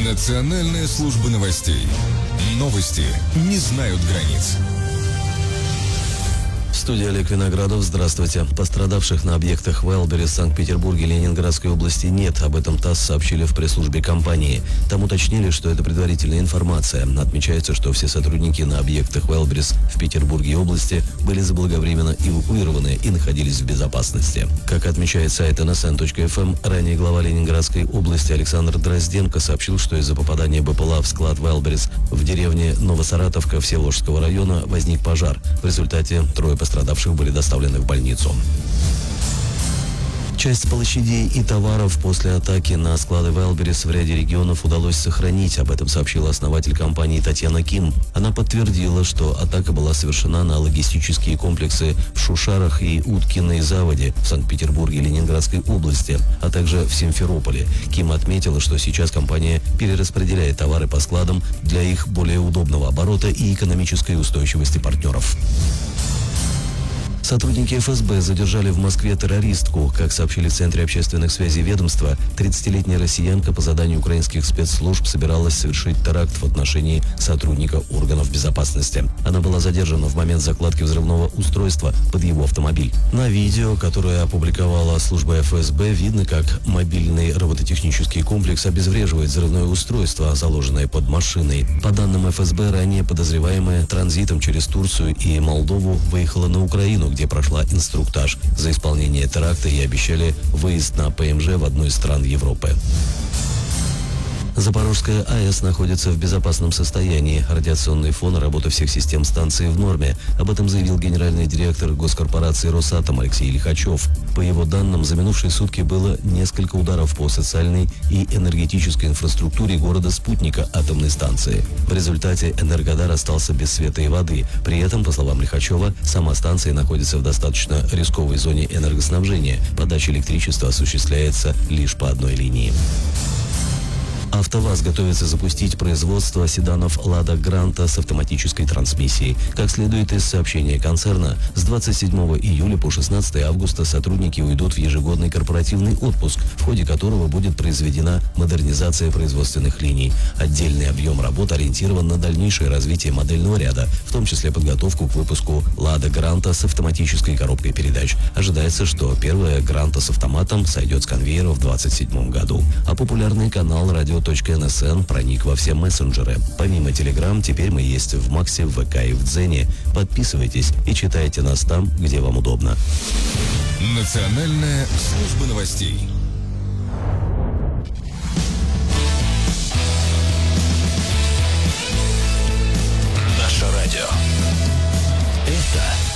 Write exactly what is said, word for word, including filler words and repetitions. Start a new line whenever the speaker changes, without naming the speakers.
Национальная служба новостей. Новости не знают границ.
Студия Олег Виноградов. Здравствуйте. Пострадавших на объектах Wildberries в Санкт-Петербурге и Ленинградской области нет. Об этом ТАСС сообщили в пресс-службе компании. Там уточнили, что это предварительная информация. Отмечается, что все сотрудники на объектах Wildberries в Петербурге и области были заблаговременно эвакуированы и находились в безопасности. Как отмечает сайт эн эс эн точка эф эм, ранее глава Ленинградской области Александр Дрозденко сообщил, что из-за попадания БПЛА в склад Wildberries в деревне Новосаратовка Всеволожского района возник пожар. В результате трое пострадавших были доставлены в больницу. Часть площадей и товаров после атаки на склады Wildberries в ряде регионов удалось сохранить. Об этом сообщила основатель компании Татьяна Ким. Она подтвердила, что атака была совершена на логистические комплексы в Шушарах и Уткиной заводе в Санкт-Петербурге и Ленинградской области, а также в Симферополе. Ким отметила, что сейчас компания перераспределяет товары по складам для их более удобного оборота и экономической устойчивости партнеров. Сотрудники эф эс бэ задержали в Москве террористку. Как сообщили в Центре общественных связей ведомства, тридцатилетняя россиянка по заданию украинских спецслужб собиралась совершить теракт в отношении сотрудника органов безопасности. Она была задержана в момент закладки взрывного устройства под его автомобиль. На видео, которое опубликовала служба эф эс бэ, видно, как мобильный робототехнический комплекс обезвреживает взрывное устройство, заложенное под машиной. По данным эф эс бэ, ранее подозреваемая транзитом через Турцию и Молдову выехала на Украину, где прошла инструктаж. За исполнение теракта ей обещали выезд на пэ эм жэ в одну из стран Европы. Запорожская а эс находится в безопасном состоянии. Радиационный фон и работа всех систем станции в норме. Об этом заявил генеральный директор госкорпорации «Росатом» Алексей Лихачев. По его данным, за минувшие сутки было несколько ударов по социальной и энергетической инфраструктуре города-спутника атомной станции. В результате Энергодар остался без света и воды. При этом, по словам Лихачева, сама станция находится в достаточно рисковой зоне энергоснабжения. Подача электричества осуществляется лишь по одной линии. АвтоВАЗ готовится запустить производство седанов «Лада Гранта» с автоматической трансмиссией. Как следует из сообщения концерна, с двадцать седьмого июля по шестнадцатое августа сотрудники уйдут в ежегодный корпоративный отпуск, в ходе которого будет произведена модернизация производственных линий. Отдельный объем работ ориентирован на дальнейшее развитие модельного ряда, в том числе подготовку к выпуску «Лада Гранта» с автоматической коробкой передач. Ожидается, что первая «Гранта» с автоматом сойдет с конвейера в двадцать седьмом году. А популярный канал радио эн эс эн проник во все мессенджеры. Помимо Телеграм, теперь мы есть в Максе, в вэ ка и в Дзене. Подписывайтесь и читайте нас там, где вам удобно.
Национальная служба новостей.